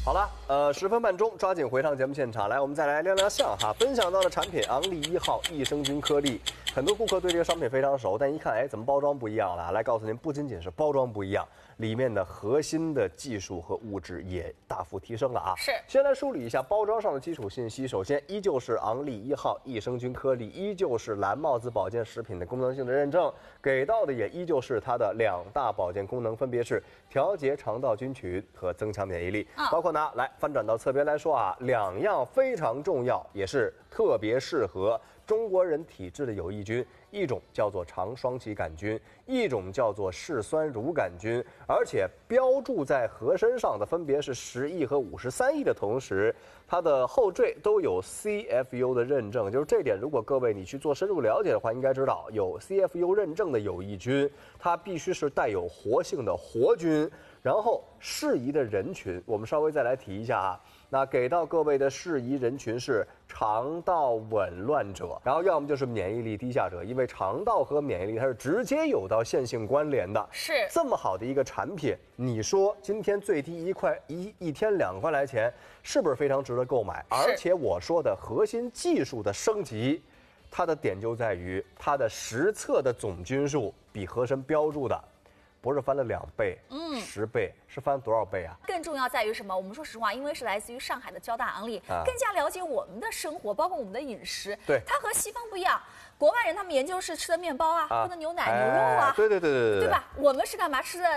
好了，10分半钟，抓紧回趟节目现场来，我们再来亮亮相哈。分享到的产品昂利1号益生菌颗粒，很多顾客对这个商品非常熟，但一看，哎，怎么包装不一样了？来告诉您，不仅仅是包装不一样，里面的核心的技术和物质也大幅提升了啊。 是。 先来梳理一下包装上的基础信息，首先依旧是昂利1号益生菌颗粒，依旧是蓝帽子保健食品的功能性的认证，给到的也依旧是它的2大保健功能，分别是调节肠道菌群和增强免疫力。包括呢，来翻转到侧边来说啊，2样非常重要，也是特别适合中国人体质的有益菌，一种叫做肠双歧杆菌，一种叫做嗜酸乳杆菌，而且标注在盒身上的分别是10亿和53亿的同时，它的后缀都有 CFU 的认证，就是这点，如果各位你去做深入了解的话，应该知道有 CFU 认证的有益菌，它必须是带有活性的活菌。然后适宜的人群，我们稍微再来提一下啊。那给到各位的适宜人群是肠道紊乱者，然后要么就是免疫力低下者，因为肠道和免疫力它是直接有到线性关联的。 是这么好的一个产品，你说今天最低一天2块来钱，是不是非常值得购买？而且我说的核心技术的升级，它的点就在于它的实测的总菌数比盒身标注的。不是翻了2倍，10倍，是翻多少倍啊？ 更重要在于什么？我们说实话，因为是来自于上海的交大昂利，更加了解我们的生活，包括我们的饮食。 对， 它和西方不一样。国外人他们研究是吃的面包啊，喝的牛奶、牛肉啊， 对， 对吧？我们是干嘛吃的